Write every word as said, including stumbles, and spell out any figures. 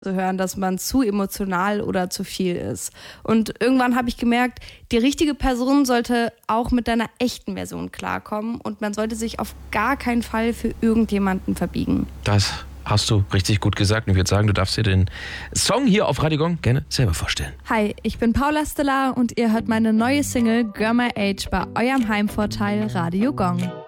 zu hören, dass man zu emotional oder zu viel ist. Und irgendwann habe ich gemerkt, die richtige Person sollte auch mit deiner echten Version klarkommen und man sollte sich auf gar keinen Fall für irgendjemanden verbiegen. Das hast du richtig gut gesagt. Und ich würde sagen, du darfst dir den Song hier auf Radio Gong gerne selber vorstellen. Hi, ich bin Paula Stellar und ihr hört meine neue Single Girl My Age bei eurem Heimvorteil Radio Gong.